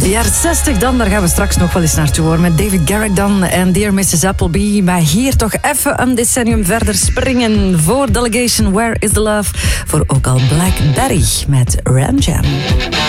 Jaren 60 dan, daar gaan we straks nog wel eens naartoe hoor. Met David Garrick dan en Dear Mrs. Appleby. Maar hier toch even een decennium verder springen. Voor Delegation, Where is the Love? Voor ook al Black Betty met Ram Jam.